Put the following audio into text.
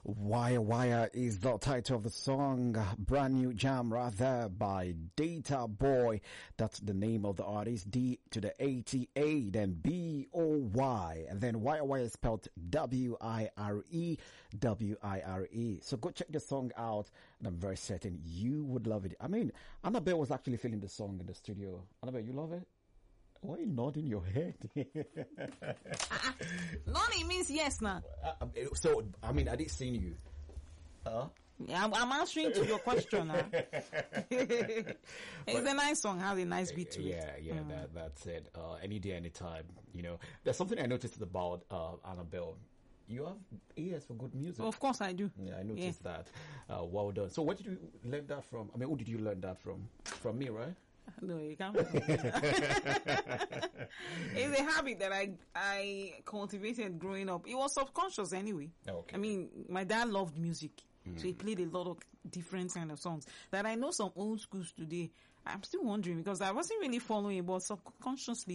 Wire is the title of the song. Brand new jam rather by Data Boy. That's the name of the artist. D to the ATA, then BOY, and then Wire is spelled WIRE. So go check the song out, and I'm very certain you would love it. I mean, Annabelle was actually feeling the song in the studio. Annabelle, you love it? Why are you nodding your head? Nodding means yes now. So, I mean, I did sing you. Yeah, I'm answering to your question now. It's a nice song, has a nice beat to it. Yeah, that's it. Any day, anytime, you know. There's something I noticed about Annabelle. You have ears for good music. Of course I do. Yeah, I noticed that. Well done. So where did you learn that from? I mean, who did you learn that from? From me, right? No, you can't. It's a habit that I cultivated growing up. It was subconscious anyway. Okay. I mean, my dad loved music. So he played a lot of different kind of songs that I know some old schools today. I'm still wondering because I wasn't really following, but subconsciously